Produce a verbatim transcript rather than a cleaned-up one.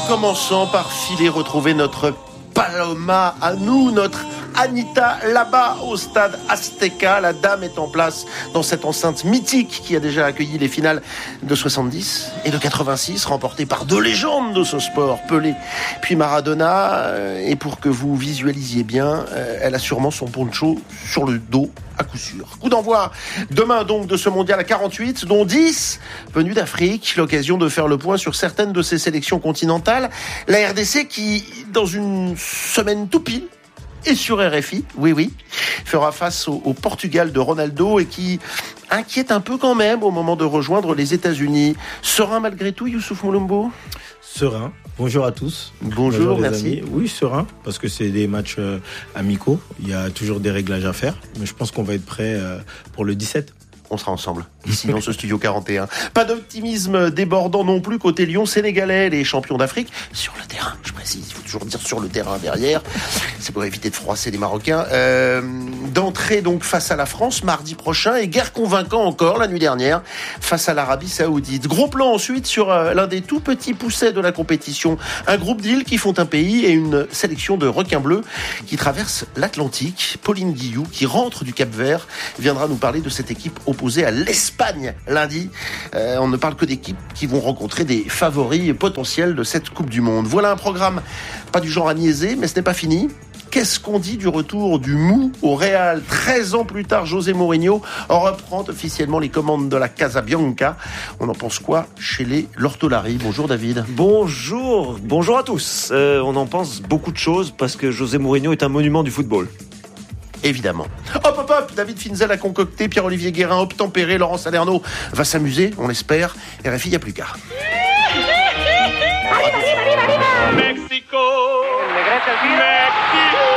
En commençant par filer retrouver notre Paloma à nous, notre Anita là-bas au stade Azteca. La dame est en place dans cette enceinte mythique qui a déjà accueilli les finales de soixante-dix et de quatre-vingt-six, remportées par deux légendes de ce sport, Pelé puis Maradona. Et pour que vous visualisiez bien, elle a sûrement son poncho sur le dos à coup sûr. Coup d'envoi demain donc de ce mondial à quarante-huit, dont dix venus d'Afrique. L'occasion de faire le point sur certaines de ces sélections continentales. La R D C qui, dans une semaine tout pile, et sur R F I, oui oui, fera face au, au Portugal de Ronaldo et qui inquiète un peu quand même au moment de rejoindre les États-Unis. Serein malgré tout, Youssouf Moulombo ? Serein. Bonjour à tous. Bonjour, Bonjour merci. Amis. Oui, serein, parce que c'est des matchs euh, amicaux. Il y a toujours des réglages à faire, mais je pense qu'on va être prêt euh, pour le dix-sept. On sera ensemble, ici dans ce studio quarante et un. Pas d'optimisme débordant non plus côté Lyon sénégalais, les champions d'Afrique, sur le terrain, je précise, il faut toujours dire sur le terrain derrière, c'est pour éviter de froisser les Marocains. Euh, d'entrée donc face à la France mardi prochain, et guerre convaincant encore la nuit dernière face à l'Arabie Saoudite. Gros plan ensuite sur euh, l'un des tout petits poussets de la compétition, un groupe d'îles qui font un pays et une sélection de requins bleus qui traversent l'Atlantique. Pauline Guillou, qui rentre du Cap-Vert, viendra nous parler de cette équipe opposée à l'Espagne lundi. Euh, on ne parle que d'équipes qui vont rencontrer des favoris potentiels de cette Coupe du Monde. Voilà un programme pas du genre à niaiser, mais ce n'est pas fini. Qu'est-ce qu'on dit du retour du Mou au Real ? treize ans plus tard, José Mourinho reprend officiellement les commandes de la Casa Bianca. On en pense quoi chez les Lortolari ? Bonjour David. Bonjour, bonjour à tous. Euh, on en pense beaucoup de choses parce que José Mourinho est un monument du football. Évidemment. Hop, hop, hop, David Finzel a concocté, Pierre-Olivier Guérin obtempéré, Laurent Salerno va s'amuser, on l'espère. R F I, il n'y a plus qu'à. Mexico, Mexico.